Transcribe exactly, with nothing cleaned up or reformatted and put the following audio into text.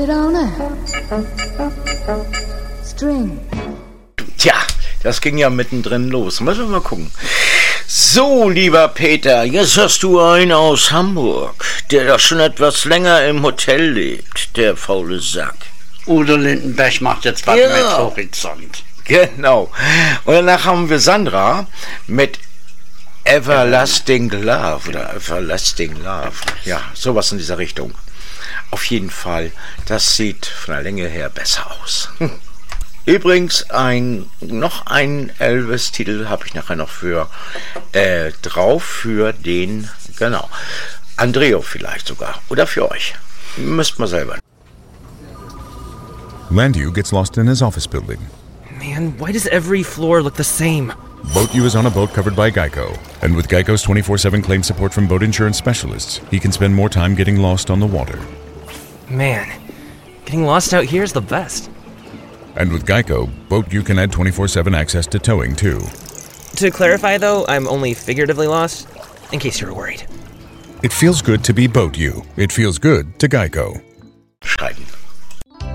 Tja, das ging ja mittendrin los. Müssen wir mal gucken. So, lieber Peter, jetzt hast du einen aus Hamburg, der doch schon etwas länger im Hotel lebt, der faule Sack. Udo Lindenberg macht jetzt was ja. mit Horizont. Genau. Und danach haben wir Sandra mit Everlasting Love oder Everlasting Love. Ja, sowas in dieser Richtung. Auf jeden Fall, das sieht von der Länge her besser aus. Übrigens, ein, noch einen Elvis-Titel habe ich nachher noch für äh, drauf, für den, genau, Andreo vielleicht sogar. Oder für euch. Müsst mal selber. Landu gets lost in his office building. Man, why does every floor look the same? BoatU is on a boat covered by Geico. And with Geico's twenty-four seven claim support from boat insurance specialists, he can spend more time getting lost on the water. Man, getting lost out here is the best. And with Geico, BoatU can add twenty-four seven access to towing, too. To clarify, though, I'm only figuratively lost, in case you were worried. It feels good to be BoatU. It feels good to Geico. Schreiben.